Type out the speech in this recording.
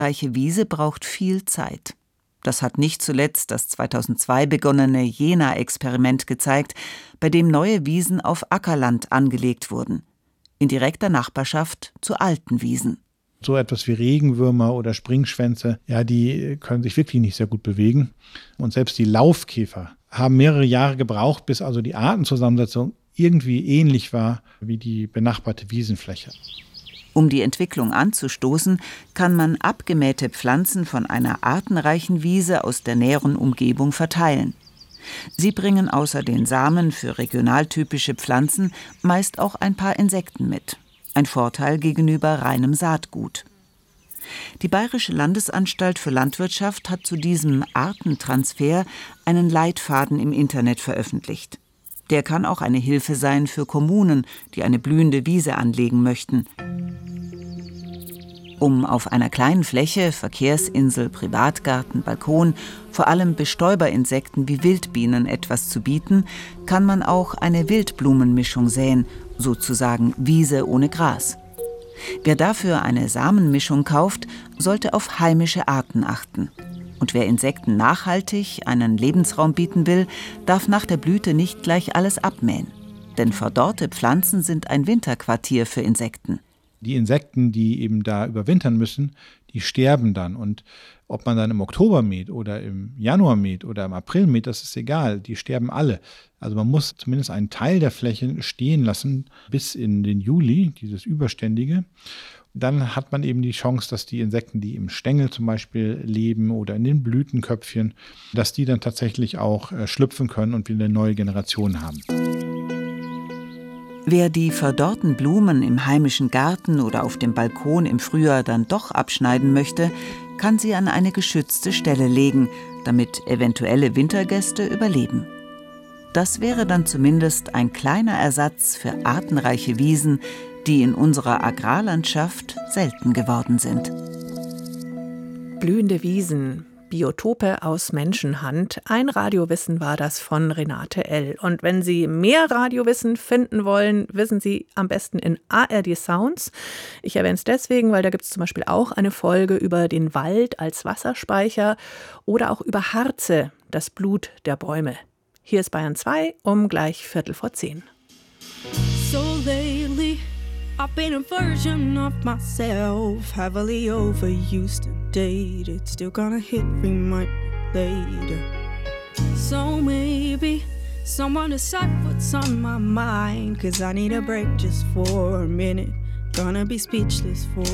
artenreiche Wiese braucht viel Zeit. Das hat nicht zuletzt das 2002 begonnene Jena-Experiment gezeigt, bei dem neue Wiesen auf Ackerland angelegt wurden, in direkter Nachbarschaft zu alten Wiesen. So etwas wie Regenwürmer oder Springschwänze, ja, die können sich wirklich nicht sehr gut bewegen. Und selbst die Laufkäfer haben mehrere Jahre gebraucht, bis also die Artenzusammensetzung irgendwie ähnlich war wie die benachbarte Wiesenfläche. Um die Entwicklung anzustoßen, kann man abgemähte Pflanzen von einer artenreichen Wiese aus der näheren Umgebung verteilen. Sie bringen außer den Samen für regionaltypische Pflanzen meist auch ein paar Insekten mit. Ein Vorteil gegenüber reinem Saatgut. Die Bayerische Landesanstalt für Landwirtschaft hat zu diesem Artentransfer einen Leitfaden im Internet veröffentlicht. Der kann auch eine Hilfe sein für Kommunen, die eine blühende Wiese anlegen möchten. Um auf einer kleinen Fläche, Verkehrsinsel, Privatgarten, Balkon, vor allem Bestäuberinsekten wie Wildbienen etwas zu bieten, kann man auch eine Wildblumenmischung säen, sozusagen Wiese ohne Gras. Wer dafür eine Samenmischung kauft, sollte auf heimische Arten achten. Und wer Insekten nachhaltig einen Lebensraum bieten will, darf nach der Blüte nicht gleich alles abmähen. Denn verdorrte Pflanzen sind ein Winterquartier für Insekten. Die Insekten, die eben da überwintern müssen, die sterben dann. Und ob man dann im Oktober mäht oder im Januar mäht oder im April mäht, das ist egal. Die sterben alle. Also man muss zumindest einen Teil der Fläche stehen lassen bis in den Juli, dieses Überständige. Dann hat man eben die Chance, dass die Insekten, die im Stängel zum Beispiel leben oder in den Blütenköpfchen, dass die dann tatsächlich auch schlüpfen können und wir eine neue Generation haben. Wer die verdorrten Blumen im heimischen Garten oder auf dem Balkon im Frühjahr dann doch abschneiden möchte, kann sie an eine geschützte Stelle legen, damit eventuelle Wintergäste überleben. Das wäre dann zumindest ein kleiner Ersatz für artenreiche Wiesen, die in unserer Agrarlandschaft selten geworden sind. Blühende Wiesen, Biotope aus Menschenhand. Ein Radiowissen war das von Renate L. Und wenn Sie mehr Radiowissen finden wollen, wissen Sie am besten in ARD Sounds. Ich erwähne es deswegen, weil da gibt es zum Beispiel auch eine Folge über den Wald als Wasserspeicher oder auch über Harze, das Blut der Bäume. Hier ist Bayern 2 um gleich 9:15. So lately I've been a version of myself, heavily overused and dated, still gonna hit remind me later. So maybe someone decide what's on my mind, 'cause I need a break just for a minute, gonna be speechless for